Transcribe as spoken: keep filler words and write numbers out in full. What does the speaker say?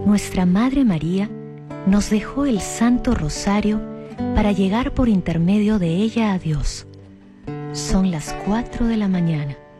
nuestra Madre María nos dejó el Santo Rosario para llegar por intermedio de ella a Dios. Son las cuatro de la mañana.